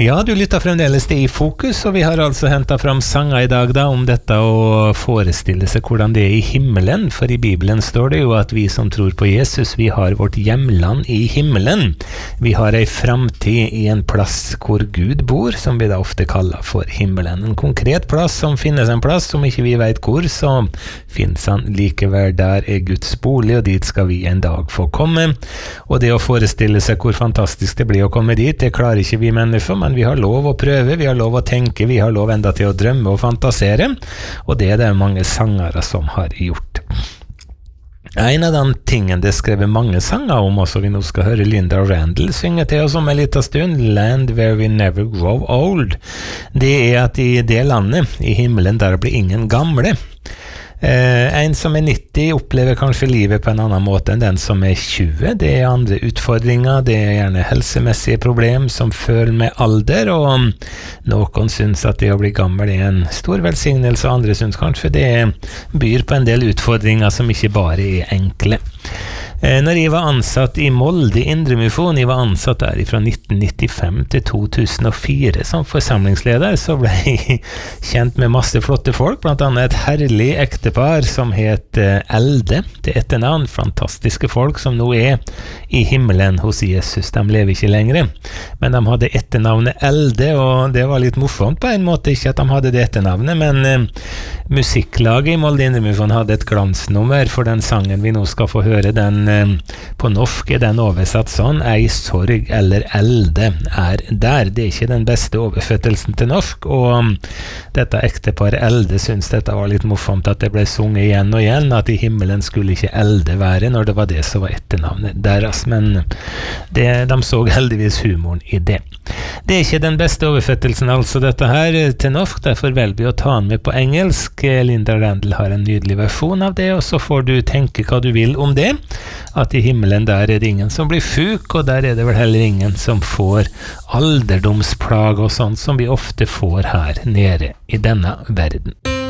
Ja, du lytter fremdeles til I Fokus, og vi har altså hentet fram sanger I dag da, om dette å forestille seg hvordan det I himmelen, for I Bibelen står det jo at vi som tror på Jesus, vi har vårt hjemland I himmelen. Vi har en framtid I en plass hvor Gud bor, som vi da ofte kaller for himmelen. En konkret plass som finnes en plass, som ikke vi vet hvor, så finnes han likevel der Guds bolig, og dit skal vi en dag få komme. Og det å forestille seg hvor fantastisk det blir å komme dit, det klarer ikke vi mennesker, men vi har lov å prøve, vi har lov å tenke, vi har lov enda til å drømme og fantasere, og det det mange sangere som har gjort. En av de tingene det skrevet mange sanger om, også vi nå skal høre Linda Randall synge til oss om en liten stund, Land Where We Never Grow Old, det at I det landet, I himmelen, der blir ingen gamle. En som 90 opplever kanskje livet på en annen måte enn den som 20. Det andre utfordringer, det gjerne helsemessige problem som følger med alder, og noen synes at det å bli gammel en stor velsignelse, og andre synes kanskje det byr på en del utfordringer som ikke bare enkle. Når jeg var ansatt I Molde Indremisjon, jeg var ansatt der fra 1995 til 2004 som forsamlingsleder, så ble jeg kjent med masse flotte folk, blant annet et herlig ektepar som het Elde, det etternavn, fantastiske folk som nå I himmelen hos Jesus. De lever ikke lenger, men de hadde etternavnet Elde, og det var litt morsomt på en måte, ikke at de hadde det etternavnet, men musikklaget I Molde Indremisjon hadde et glansnummer for den sangen vi nå skal få høre. Den på norsk den oversatt sånn, ei sorg eller elde der. Det ikke den beste oversettelsen til norsk, og dette ekteparet Elde synes dette var litt morsomt at det ble sunget igjen og igjen, at I himmelen skulle ikke elde være når det var det som var etternavnet deres, men de så heldigvis humoren I det. Det ikke den beste oversettelsen altså dette her til norsk, derfor velger vi å ta den med på engelsk. Linda Randall har en nydelig versjon av det, og så får du tenke hva du vil om det. At I himmelen der det ingen som blir sjuk, og der det vel heller ingen som får alderdomsplag og sånt som vi ofte får her nede I denne verden.